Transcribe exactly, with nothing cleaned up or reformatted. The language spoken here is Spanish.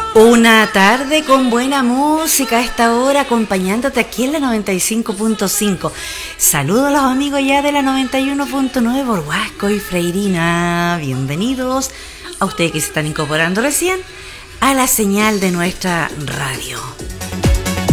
Una tarde con buena música a esta hora, acompañándote aquí en la noventa y cinco punto cinco. Saludos a los amigos ya de la noventa y uno punto nueve por Huasco y Freirina. Bienvenidos a ustedes que se están incorporando recién a la señal de nuestra radio.